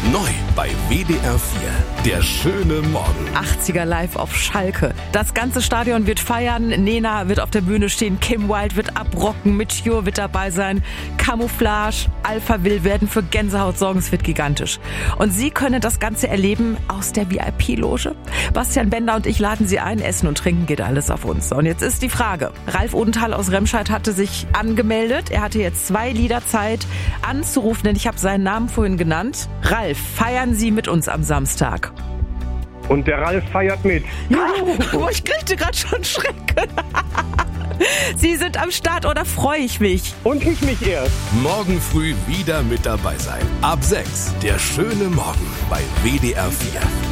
Neu bei WDR 4. Der schöne Morgen. 80er live auf Schalke. Das ganze Stadion wird feiern. Nena wird auf der Bühne stehen. Kim Wilde wird abrocken. Mitch Ure wird dabei sein. Camouflage, Alpha will werden für Gänsehaut sorgen. Es wird gigantisch. Und Sie können das Ganze erleben aus der VIP-Loge. Bastian Bender und ich laden Sie ein. Essen und trinken geht alles auf uns. Und jetzt ist die Frage. Ralf Odenthal aus Remscheid hatte sich angemeldet. Er hatte jetzt 2 Lieder Zeit anzurufen, denn ich habe seinen Namen vorhin genannt. Ralf, feiern Sie mit uns am Samstag. Und der Ralf feiert mit. Oh, ich kriegte gerade schon Schrecken. Sie sind am Start, oder freue ich mich? Und ich mich erst. Morgen früh wieder mit dabei sein. Ab 6. Der schöne Morgen bei WDR 4.